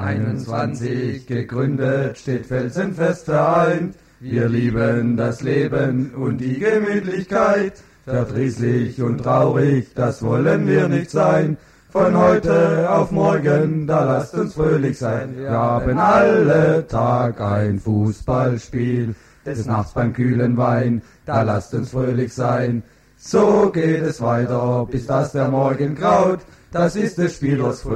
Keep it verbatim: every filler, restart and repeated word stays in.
einundzwanzig gegründet, steht felsenfest vereint. Wir lieben das Leben und die Gemütlichkeit. Verdrießlich und traurig, das wollen wir nicht sein. Von heute auf morgen, da lasst uns fröhlich sein. Wir haben alle Tag ein Fußballspiel, des Nachts beim kühlen Wein, da lasst uns fröhlich sein. So geht es weiter, bis dass der Morgen graut. Das ist des Spielers Fröhlichkeit.